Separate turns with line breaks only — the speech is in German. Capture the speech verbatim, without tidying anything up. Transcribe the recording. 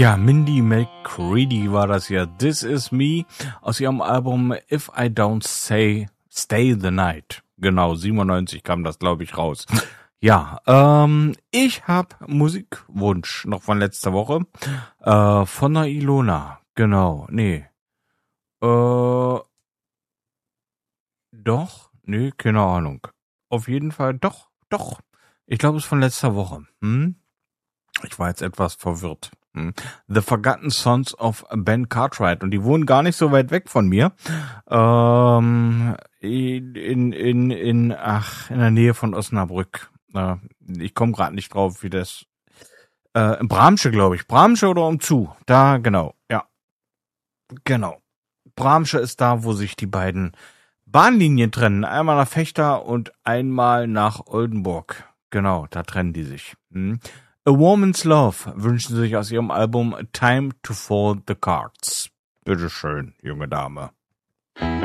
Ja, Mindy McCready war das ja. This Is Me aus ihrem Album If I Don't Say Stay the Night. Genau, siebenundneunzig kam das, glaube ich, raus. Ja, ähm, ich habe Musikwunsch noch von letzter Woche äh, von der Ilona. Genau, nee. Äh, doch? Nee, keine Ahnung. Auf jeden Fall, doch, doch. Ich glaube, es ist von letzter Woche. Hm? Ich war jetzt etwas verwirrt. Hm. The Forgotten Sons of Ben Cartwright. Und die wohnen gar nicht so weit weg von mir. Ähm, in, in, in, in, ach, in der Nähe von Osnabrück. Äh, ich komme gerade nicht drauf, wie das. Äh, in Bramsche, glaube ich. Bramsche oder umzu. Da, genau. Ja. Genau. Bramsche ist da, wo sich die beiden Bahnlinien trennen. Einmal nach Vechta und einmal nach Oldenburg. Genau, da trennen die sich. Hm. A Woman's Love wünschen sie sich aus ihrem Album Time to Fold the Cards. Bitteschön, junge Dame.